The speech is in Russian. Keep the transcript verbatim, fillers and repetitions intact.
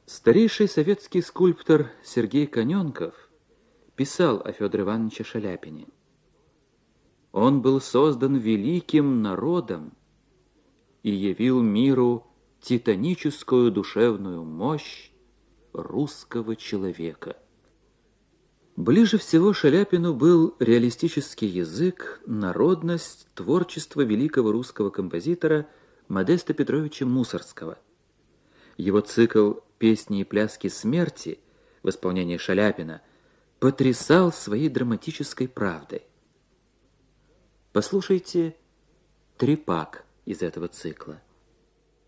Старейший советский скульптор Сергей Каненков писал о Федоре Ивановиче Шаляпине. Он был создан великим народом и явил миру титаническую душевную мощь русского человека. Ближе всего Шаляпину был реалистический язык, народность, творчество великого русского композитора Модеста Петровича Мусоргского. Его цикл «Песни и пляски смерти» в исполнении Шаляпина потрясал своей драматической правдой. Послушайте трепак из этого цикла.